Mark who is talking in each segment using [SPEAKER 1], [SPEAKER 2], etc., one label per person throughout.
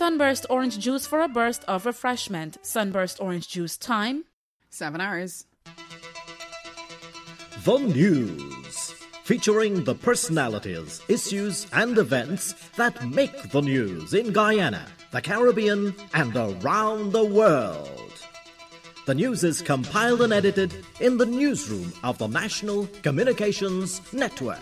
[SPEAKER 1] Sunburst orange juice for a burst of refreshment. Sunburst orange juice time, 7 hours.
[SPEAKER 2] The News, featuring the personalities, issues and events that make the news in Guyana, the Caribbean and around the world. The news is compiled and edited in the newsroom of the National Communications Network.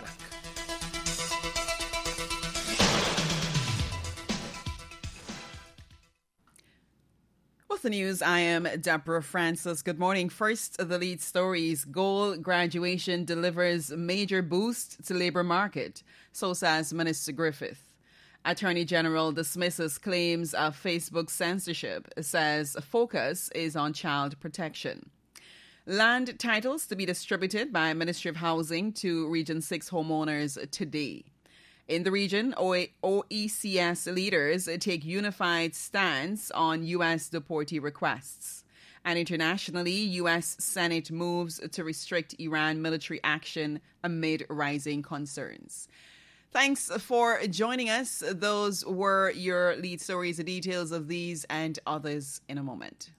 [SPEAKER 3] With the news, I am Deborah Francis. Good morning. First, the lead stories. Goal graduation delivers major boost to labour market. So says Minister Griffith. Attorney General dismisses claims of Facebook censorship, says focus is on child protection. Land titles to be distributed by Ministry of Housing to Region 6 homeowners today. In the region, OECS leaders take unified stance on U.S. deportee requests. And internationally, U.S. Senate moves to restrict Iran military action amid rising concerns. Thanks for joining us. Those were your lead stories. The details of these and others in a moment.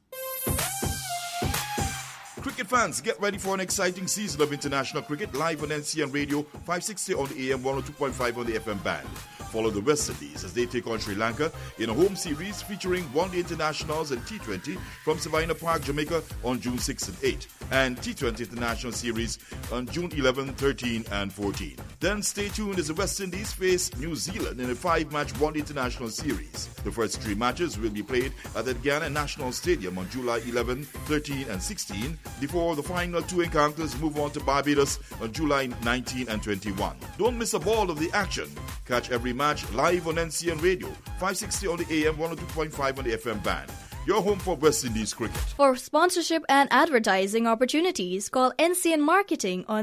[SPEAKER 4] Cricket fans, get ready for an exciting season of international cricket live on NCN Radio, 560 on the AM, 102.5 on the FM band. Follow the West Indies as they take on Sri Lanka in a home series featuring one-day internationals and T20 from Savannah Park, Jamaica on June 6 and 8, and T20 International Series on June 11, 13 and 14. Then stay tuned as the West Indies face New Zealand in a 5-match one-day international series. The first 3 matches will be played at the Guyana National Stadium on July 11, 13 and 16, before the final 2 encounters move on to Barbados on July 19 and 21. Don't miss a ball of the action. Catch every match live on NCN Radio, 560 on the AM, 102.5 on the FM band. Your home for West Indies cricket.
[SPEAKER 5] For sponsorship and advertising opportunities, call NCN Marketing on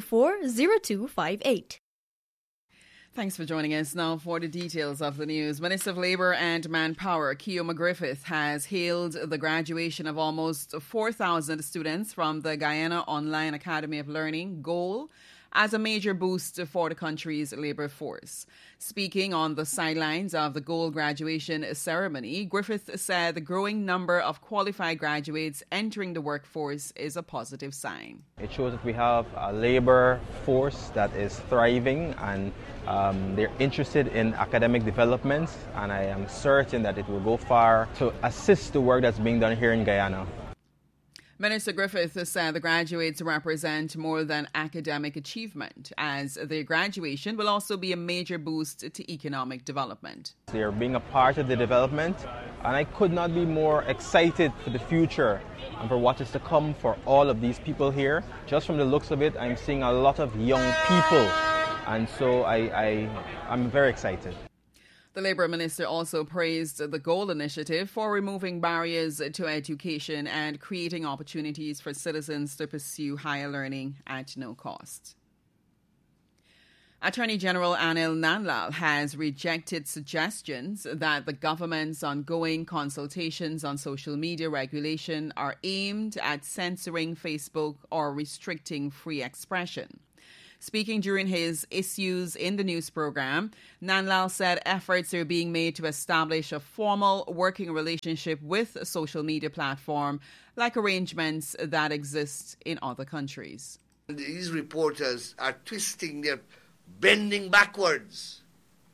[SPEAKER 5] 624-0258.
[SPEAKER 3] Thanks for joining us. Now for the details of the news. Minister of Labour and Manpower, Keoma Griffith, has hailed the graduation of almost 4,000 students from the Guyana Online Academy of Learning, GOAL, as a major boost for the country's labour force. Speaking on the sidelines of the GOAL graduation ceremony, Griffith said the growing number of qualified graduates entering the workforce is a positive sign.
[SPEAKER 6] It shows that we have a labour force that is thriving and they're interested in academic development, and I am certain that it will go far to assist the work that's being done here in Guyana.
[SPEAKER 3] Minister Griffith said the graduates represent more than academic achievement, as their graduation will also be a major boost to economic development.
[SPEAKER 6] They are being a part of the development, and I could not be more excited for the future and for what is to come for all of these people here. Just from the looks of it, I'm seeing a lot of young people, and so I'm very excited.
[SPEAKER 3] The Labour Minister also praised the GOAL initiative for removing barriers to education and creating opportunities for citizens to pursue higher learning at no cost. Attorney General Anil Nandlall has rejected suggestions that the government's ongoing consultations on social media regulation are aimed at censoring Facebook or restricting free expression. Speaking during his Issues in the News program, Nandlall said efforts are being made to establish a formal working relationship with a social media platform, like arrangements that exist in other countries.
[SPEAKER 7] These reporters are bending backwards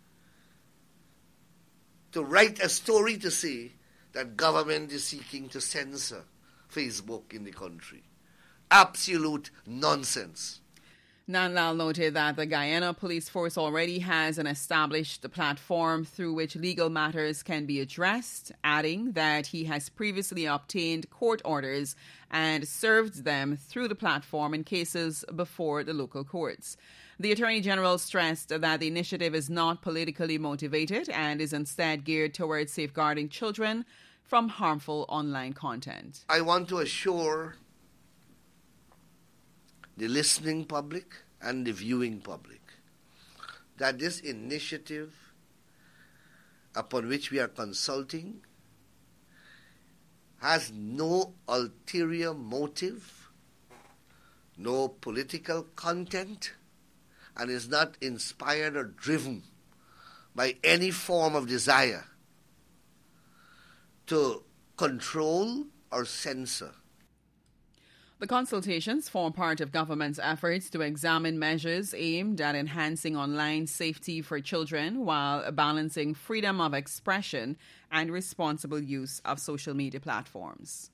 [SPEAKER 7] to write a story to say that government is seeking to censor Facebook in the country. Absolute nonsense.
[SPEAKER 3] Nandlall noted that the Guyana Police Force already has an established platform through which legal matters can be addressed, adding that he has previously obtained court orders and served them through the platform in cases before the local courts. The Attorney General stressed that the initiative is not politically motivated and is instead geared towards safeguarding children from harmful online content.
[SPEAKER 7] I want to assure the listening public and the viewing public that this initiative upon which we are consulting has no ulterior motive, no political content, and is not inspired or driven by any form of desire to control or censor.
[SPEAKER 3] The consultations form part of government's efforts to examine measures aimed at enhancing online safety for children while balancing freedom of expression and responsible use of social media platforms.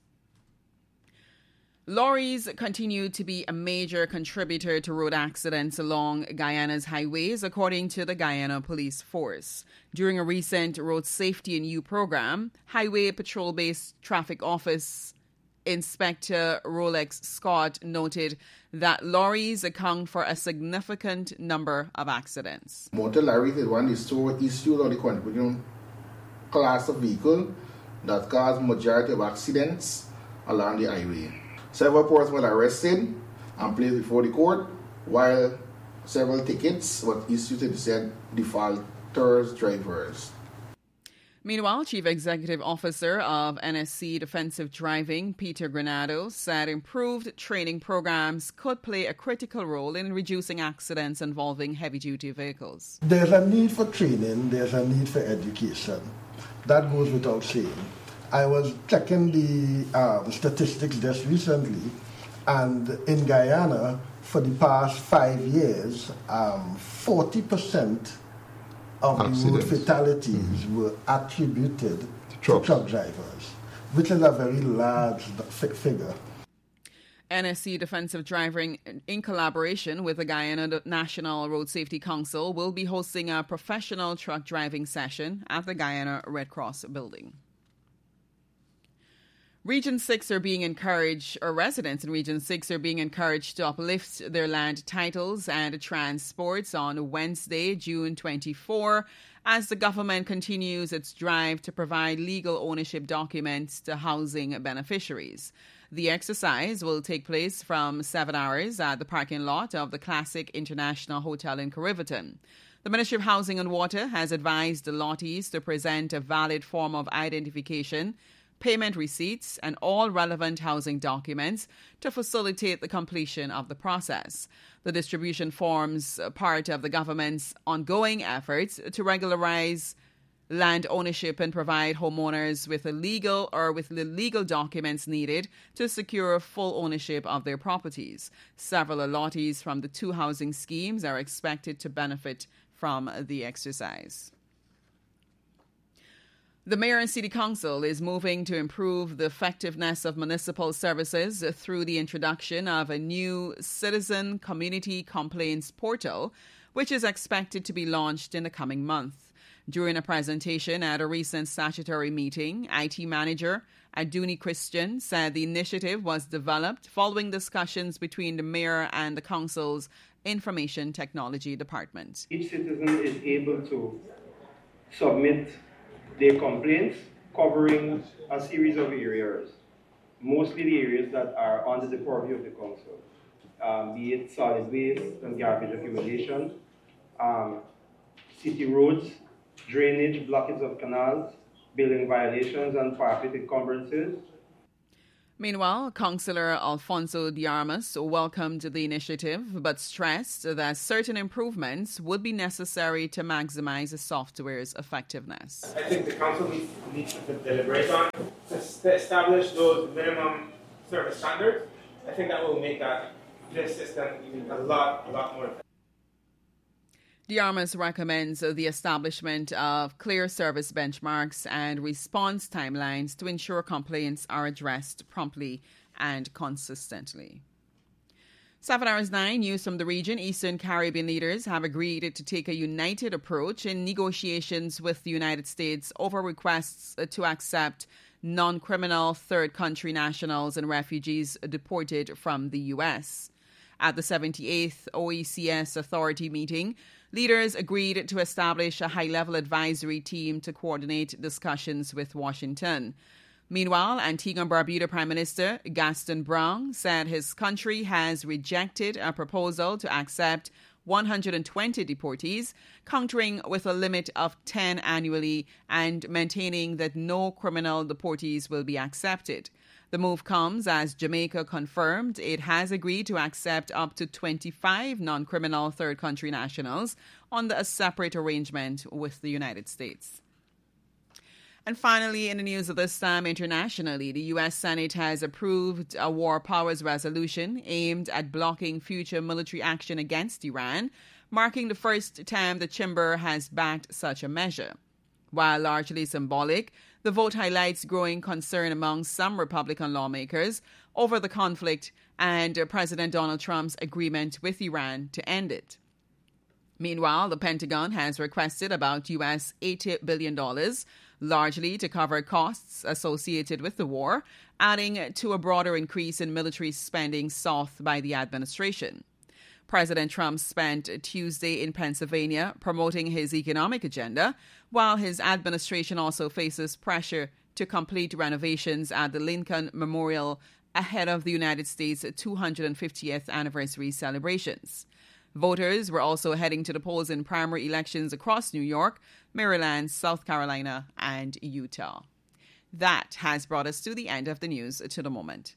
[SPEAKER 3] Lorries continue to be a major contributor to road accidents along Guyana's highways, according to the Guyana Police Force. During a recent Road Safety and You program, Highway Patrol-based Traffic Office Inspector Rolex Scott noted that lorries account for a significant number of accidents.
[SPEAKER 8] Motor lorries is one of the sole issues of the contributing class of vehicle that cause majority of accidents along the highway. Several persons were arrested and placed before the court, while several tickets were issued to the said defaulters drivers.
[SPEAKER 3] Meanwhile, Chief Executive Officer of NSC Defensive Driving, Peter Granado, said improved training programs could play a critical role in reducing accidents involving heavy-duty vehicles.
[SPEAKER 9] There's a need for training, there's a need for education. That goes without saying. I was checking the statistics just recently, and in Guyana, for the past 5 years, 40% of the road fatalities were attributed to truck drivers, which is a very large figure.
[SPEAKER 3] NSC Defensive Driving, in collaboration with the Guyana National Road Safety Council, will be hosting a professional truck driving session at the Guyana Red Cross building. Region 6 are being encouraged, or residents in Region 6 are being encouraged to uplift their land titles and transports on Wednesday, June 24, as the government continues its drive to provide legal ownership documents to housing beneficiaries. The exercise will take place from 7 hours at the parking lot of the Classic International Hotel in Corriverton. The Ministry of Housing and Water has advised the lottees to present a valid form of identification, payment receipts, and all relevant housing documents to facilitate the completion of the process. The distribution forms part of the government's ongoing efforts to regularize land ownership and provide homeowners with the legal documents needed to secure full ownership of their properties. Several allottees from the two housing schemes are expected to benefit from the exercise. The Mayor and City Council is moving to improve the effectiveness of municipal services through the introduction of a new Citizen Community Complaints Portal, which is expected to be launched in the coming month. During a presentation at a recent statutory meeting, IT Manager Aduni Christian said the initiative was developed following discussions between the Mayor and the Council's Information Technology Department.
[SPEAKER 10] Each citizen is able to submit their complaints covering a series of areas, mostly the areas that are under the purview of the council, be it solid waste and garbage accumulation, city roads, drainage, blockage of canals, building violations, and parapet encumbrances.
[SPEAKER 3] Meanwhile, Councillor Alfonso Diarmas welcomed the initiative but stressed that certain improvements would be necessary to maximize the software's effectiveness.
[SPEAKER 11] I think the council needs to deliberate on to establish those minimum service standards. I think that will make this system even a lot more effective.
[SPEAKER 3] Diarmas recommends the establishment of clear service benchmarks and response timelines to ensure complaints are addressed promptly and consistently. 7 hours 9, news from the region. Eastern Caribbean leaders have agreed to take a united approach in negotiations with the United States over requests to accept non-criminal third country nationals and refugees deported from the U.S. At the 78th OECS Authority meeting, leaders agreed to establish a high-level advisory team to coordinate discussions with Washington. Meanwhile, Antigua and Barbuda Prime Minister Gaston Brown said his country has rejected a proposal to accept 120 deportees, countering with a limit of 10 annually and maintaining that no criminal deportees will be accepted. The move comes as Jamaica confirmed it has agreed to accept up to 25 non-criminal third country nationals under a separate arrangement with the United States. And finally, in the news of this time internationally, the U.S. Senate has approved a war powers resolution aimed at blocking future military action against Iran, marking the first time the chamber has backed such a measure. While largely symbolic, the vote highlights growing concern among some Republican lawmakers over the conflict and President Donald Trump's agreement with Iran to end it. Meanwhile, the Pentagon has requested about U.S. $80 billion, largely to cover costs associated with the war, adding to a broader increase in military spending sought by the administration. President Trump spent Tuesday in Pennsylvania promoting his economic agenda, while his administration also faces pressure to complete renovations at the Lincoln Memorial ahead of the United States' 250th anniversary celebrations. Voters were also heading to the polls in primary elections across New York, Maryland, South Carolina, and Utah. That has brought us to the end of the news to the moment.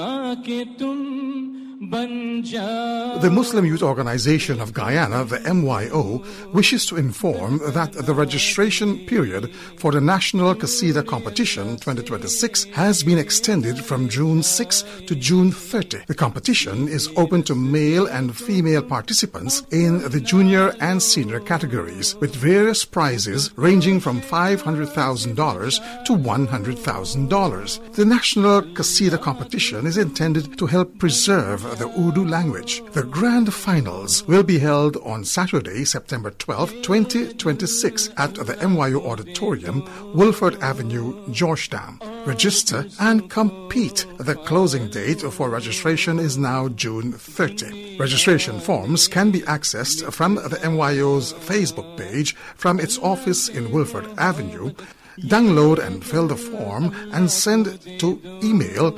[SPEAKER 12] The Muslim Youth Organization of Guyana, the MYO, wishes to inform that the registration period for the National Qasida Competition 2026 has been extended from June 6 to June 30. The competition is open to male and female participants in the junior and senior categories, with various prizes ranging from $500,000 to $100,000. The National Qasida Competition is intended to help preserve the Urdu language. The grand finals will be held on Saturday, September 12, 2026 at the MYO Auditorium, Wilford Avenue, Georgetown. Register and compete. The closing date for registration is now June 30. Registration forms can be accessed from the MYO's Facebook page from its office in Wilford Avenue. Download and fill the form and send to email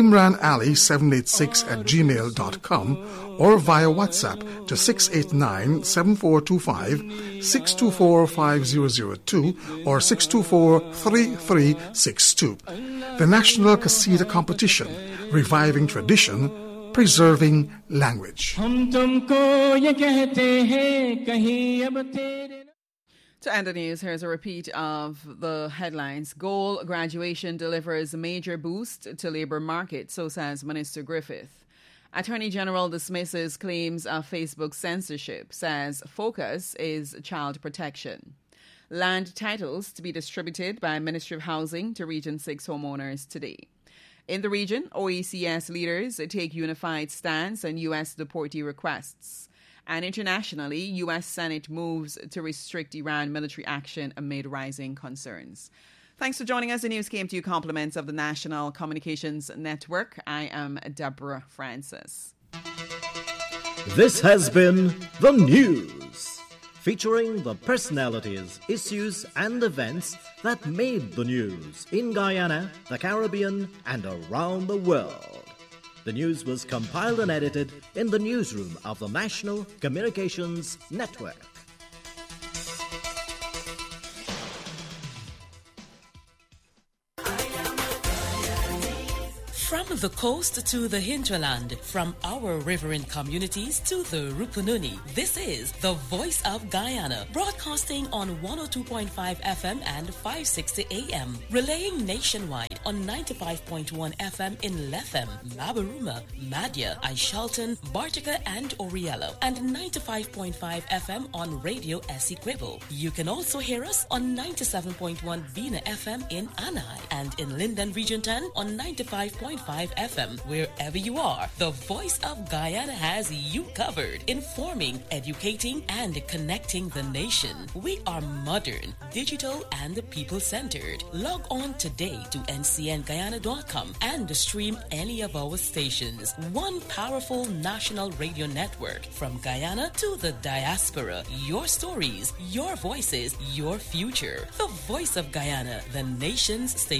[SPEAKER 12] imranali786@gmail.com or via WhatsApp to 689-7425, 624-5002 or 624-3362. The National Qasida Competition, reviving tradition, preserving language.
[SPEAKER 3] To end the news, here's a repeat of the headlines. Goal graduation delivers major boost to labour market, so says Minister Griffith. Attorney General dismisses claims of Facebook censorship, says focus is child protection. Land titles to be distributed by Ministry of Housing to Region 6 homeowners today. In the region, OECS leaders take unified stance on U.S. deportee requests. And internationally, U.S. Senate moves to restrict Iran military action amid rising concerns. Thanks for joining us. The news came to you compliments of the National Communications Network. I am Deborah Francis.
[SPEAKER 2] This has been The News, featuring the personalities, issues and events that made the news in Guyana, the Caribbean and around the world. The news was compiled and edited in the newsroom of the National Communications Network.
[SPEAKER 13] From the coast to the hinterland, from our riverine communities to the Rupununi, this is the Voice of Guyana, broadcasting on 102.5 FM and 560 AM, relaying nationwide on 95.1 FM in Lethem, Labaruma, Madya, Aishalton, Bartica and Oriello, and 95.5 FM on Radio Essequibo. You can also hear us on 97.1 Vina FM in Anai and in Linden Region 10 on 95.5 FM. Wherever you are, the Voice of Guyana has you covered, informing, educating, and connecting the nation. We are modern, digital, and people-centered. Log on today to ncnguyana.com and stream any of our stations. One powerful national radio network from Guyana to the diaspora. Your stories, your voices, your future. The Voice of Guyana, the nation's station.